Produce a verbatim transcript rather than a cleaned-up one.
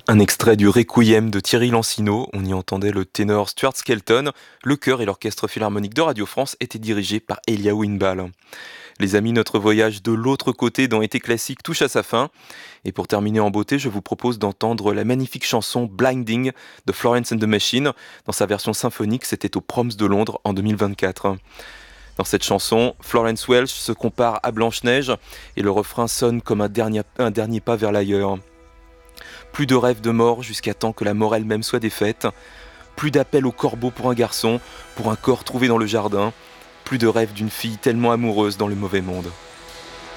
Un extrait du Requiem de Thierry Lancinot, on y entendait le ténor Stuart Skelton, le chœur et l'orchestre philharmonique de Radio France étaient dirigés par Eliaou Inbal. Les amis, notre voyage de l'autre côté dans Été classique touche à sa fin. Et pour terminer en beauté, je vous propose d'entendre la magnifique chanson Blinding de Florence and the Machine. Dans sa version symphonique, c'était au Proms de Londres en deux mille vingt-quatre. Dans cette chanson, Florence Welch se compare à Blanche-Neige et le refrain sonne comme un dernier, un dernier pas vers l'ailleurs. Plus de rêves de mort jusqu'à temps que la mort elle-même soit défaite. Plus d'appel au corbeau pour un garçon, pour un corps trouvé dans le jardin. Plus de rêves d'une fille tellement amoureuse dans le mauvais monde.